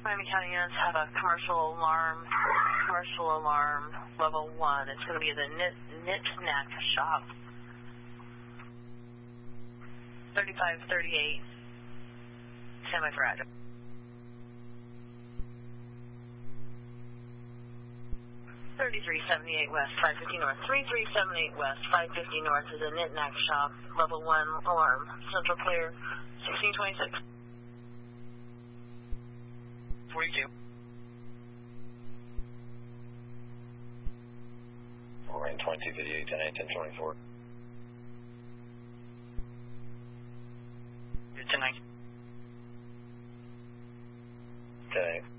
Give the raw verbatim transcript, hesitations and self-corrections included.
Miami County units have a commercial alarm, commercial alarm level one. It's going to be the knit, knit snack shop. thirty-five thirty-eight. Stand by for address. thirty-three seventy-eight West, five fifty North. thirty-three seventy-eight West, five fifty North is a knit knack shop, level one alarm. Central clear, sixteen twenty-six. forty-two. We're in twenty, video ten eight, ten twenty-four. ten nine. ten eight.